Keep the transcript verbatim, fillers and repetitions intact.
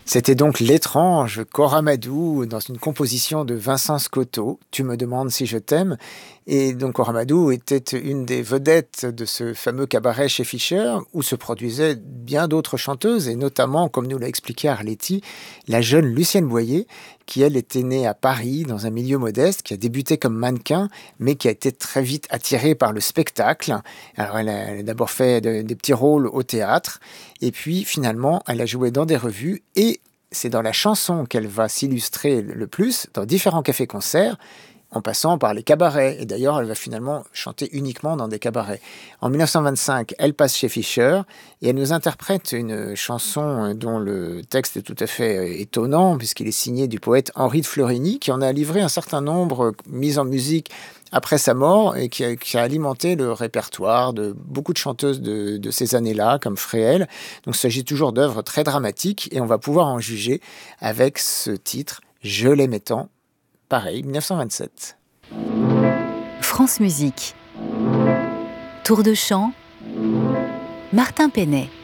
C'était donc l'étrange Corramadou dans une composition de Vincent Scotto, Tu me demandes si je t'aime. Et donc Corramadou était une des vedettes de ce fameux cabaret chez Fischer où se produisaient bien d'autres chanteuses et notamment, comme nous l'a expliqué Arletty, la jeune Lucienne Boyer qui elle était née à Paris dans un milieu modeste, qui a débuté comme mannequin mais qui a été très vite attirée par le spectacle. Alors elle a, elle a d'abord fait de, des petits rôles au théâtre et puis finalement elle a joué dans des revues et c'est dans la chanson qu'elle va s'illustrer le plus, dans différents cafés-concerts, en passant par les cabarets. Et d'ailleurs, elle va finalement chanter uniquement dans des cabarets. En dix-neuf cent vingt-cinq, elle passe chez Fischer et elle nous interprète une chanson dont le texte est tout à fait étonnant, puisqu'il est signé du poète Henri de Florigny, qui en a livré un certain nombre mis en musique après sa mort et qui a, qui a alimenté le répertoire de beaucoup de chanteuses de, de ces années-là, comme Fréhel. Donc il s'agit toujours d'œuvres très dramatiques et on va pouvoir en juger avec ce titre « Je l'aimais tant ». Pareil, dix-neuf cent vingt-sept. France Musique. Tour de chant, Martin Penet.